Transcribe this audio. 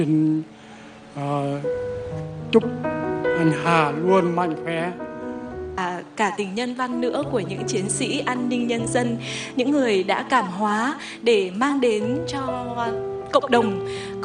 Xin chúc anh Hà luôn mạnh khỏe. Cả tình nhân văn nữa của những chiến sĩ an ninh nhân dân, những người đã cảm hóa để mang đến cho cộng đồng